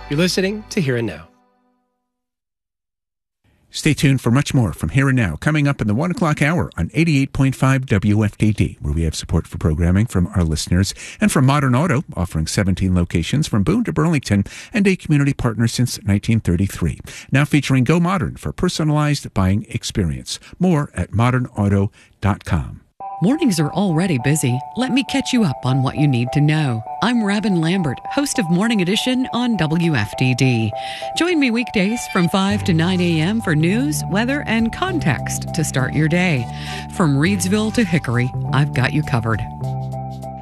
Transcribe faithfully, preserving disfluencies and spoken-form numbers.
You're listening to Here and Now. Stay tuned for much more from Here and Now, coming up in the one o'clock hour on eighty-eight point five W F D D, where we have support for programming from our listeners and from Modern Auto, offering seventeen locations from Boone to Burlington and a community partner since nineteen thirty-three. Now featuring Go Modern for personalized buying experience. More at modern auto dot com. Mornings are already busy. Let me catch you up on what you need to know. I'm Robin Lambert, host of Morning Edition on W F D D. Join me weekdays from five to nine a.m. for news, weather, and context to start your day. From Reedsville to Hickory, I've got you covered.